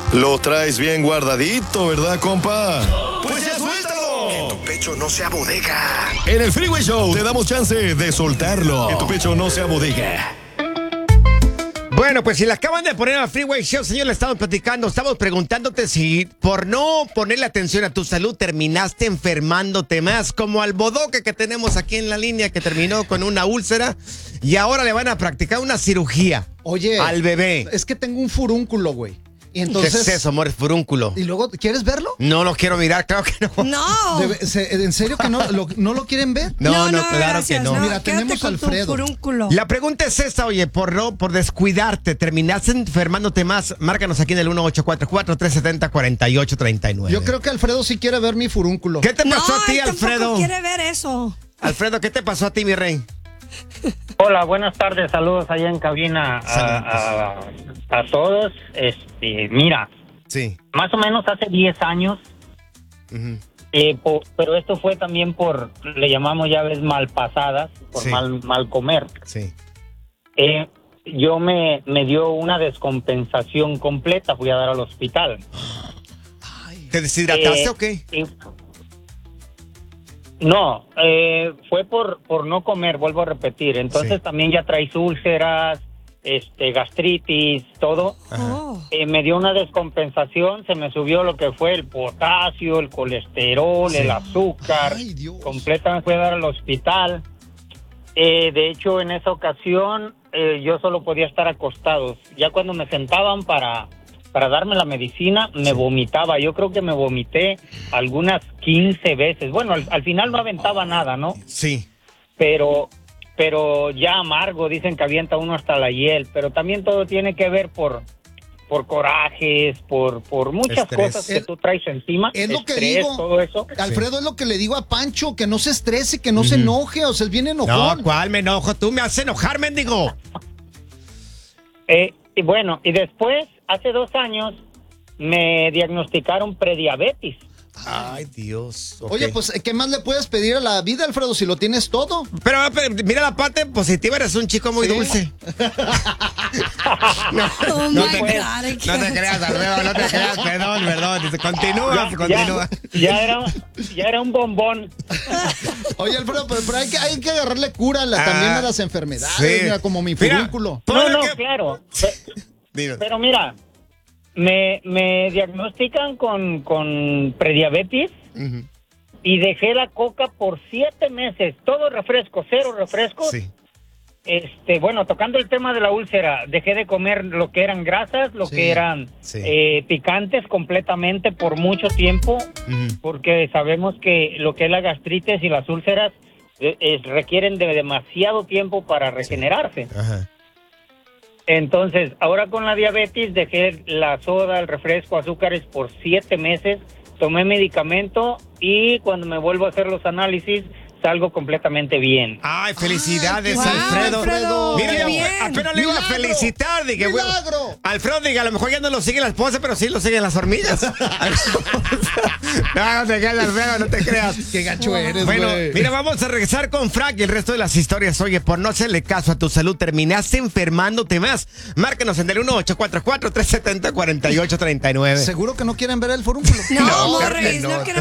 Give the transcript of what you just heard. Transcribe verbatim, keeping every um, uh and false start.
Lo traes bien guardadito, ¿verdad, compa? Pues ya suéltalo. Que tu pecho no sea bodega. En el Freeway Show te damos chance de soltarlo. Que tu pecho no sea bodega. Bueno, pues si le acaban de poner al Freeway Show, señor, le estamos platicando, estamos preguntándote si por no ponerle atención a tu salud terminaste enfermándote más, como al bodoque que tenemos aquí en la línea que terminó con una úlcera y ahora le van a practicar una cirugía. Oye, al bebé. Es que tengo un furúnculo, güey. Y entonces, ¿qué es eso, amor? Es furúnculo. ¿Y luego quieres verlo? No lo quiero mirar, claro que no. No. Debe- se- ¿En serio que no lo, no lo quieren ver? No, no, claro gracias, que no. Mira, quédate tenemos con a tu Alfredo. furúnculo. La pregunta es esta, oye, por no, por descuidarte, terminaste enfermándote más. Márcanos aquí en el uno ocho cuatro cuatro, tres siete cero, cuatro ocho tres nueve. Yo creo que Alfredo sí quiere ver mi furúnculo. ¿Qué te pasó no, a ti, él tampoco Alfredo? quiere ver eso. Alfredo, ¿qué te pasó a ti, mi rey? Hola, buenas tardes, saludos allá en cabina a, a, a todos. Este, mira, Sí. más o menos hace diez años, Uh-huh. eh, po- pero esto fue también por, le llamamos llaves mal pasadas, por Sí. mal, mal comer. Sí. Eh, yo me, me dio una descompensación completa, fui a dar al hospital. ¿Te deshidrataste Eh, o qué? y- No, eh, fue por, por no comer, vuelvo a repetir. Entonces Sí. también ya traes úlceras, este, gastritis, todo. Oh. Eh, me dio una descompensación, se me subió lo que fue el potasio, el colesterol, el azúcar. Ay, Dios. Completamente fui a dar al hospital. Eh, de hecho, en esa ocasión eh, yo solo podía estar acostado. Ya cuando me sentaban para, para darme la medicina, me vomitaba. Yo creo que me vomité algunas quince veces. Bueno, al, al final no aventaba nada, ¿no? Sí. Pero, pero ya amargo, dicen que avienta uno hasta la hiel. Pero también todo tiene que ver por, por corajes, por, por muchas Estrés. cosas que Es- tú traes encima. es lo que estrés, digo. todo eso. Alfredo, es lo que le digo a Pancho, que no se estrese, que no se enoje, o sea, es bien No, enojón. ¿cuál me enojo? Tú me haces enojar, mendigo. Eh, y bueno, y después, hace dos años, me diagnosticaron prediabetes. Ay, Dios. ok. Oye, pues, ¿qué más le puedes pedir a la vida, Alfredo, si lo tienes todo? Pero, pero mira la parte positiva, eres un chico muy Sí. dulce. Oh no my te- God. No te creas, Alfredo, no te creas. Perdón, perdón. Continúa, Ya, continúa. ya, ya era, ya era un bombón. Oye, Alfredo, pero, pero hay, que, hay que agarrarle cura a la- Ah, también a las enfermedades, sí. mira, como mi Mira, furúnculo. No, Ponle no, que- claro. Pe- Dime. Pero mira, me, me diagnostican con, con prediabetes Ujú. y dejé la coca por siete meses. Todo refresco, cero refrescos. Sí. Este, bueno, tocando el tema de la úlcera, dejé de comer lo que eran grasas, lo Sí, que eran sí. eh, picantes completamente por mucho tiempo, Ujú. porque sabemos que lo que es la gastritis y las úlceras eh, eh, requieren de demasiado tiempo para regenerarse. Ajá. Entonces, ahora con la diabetes dejé la soda, el refresco, azúcares por siete meses, tomé medicamento y cuando me vuelvo a hacer los análisis salgo completamente bien. Ay, felicidades, Ay, qué Alfredo. Alfredo, Mira, qué yo bien. apenas le iba a Milagro, felicitar. Dije, bueno, milagro. Alfredo, diga, a lo mejor ya no lo sigue la esposa, pero sí lo siguen las hormigas. No, no te creas, Alfredo, no te creas. Qué gacho eres, Bueno, güey. mira, vamos a regresar con Frank y el resto de las historias. Oye, por no hacerle caso a tu salud, terminaste enfermándote más. Márcanos en el uno ocho cuatro cuatro, tres siete cero, cuatro ocho tres nueve. ¿Seguro que no quieren ver el furúnculo? No, No, Morris, no. no queremos